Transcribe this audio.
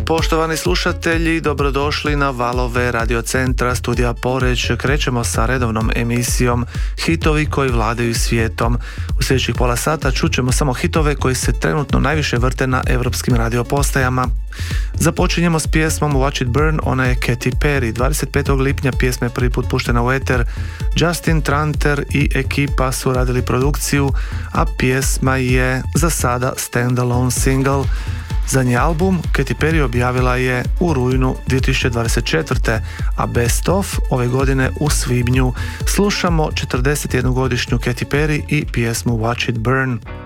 Poštovani slušatelji, dobrodošli na valove radiocentra Studija Poreč. Krećemo sa redovnom emisijom Hitovi koji vladaju svijetom. U sljedećih pola sata čućemo samo hitove koji se trenutno najviše vrte na europskim radiopostajama. Započinjemo s pjesmom Watch It Burn, ona je Katy Perry. 25. lipnja pjesma je prvi put puštena u eter. Justin Tranter i ekipa su radili produkciju, a pjesma je za sada standalone single. Zadnji album Katy Perry objavila je u rujnu 2024. a Best of ove godine u svibnju. Slušamo 41-godišnju Katy Perry i pjesmu Watch It Burn.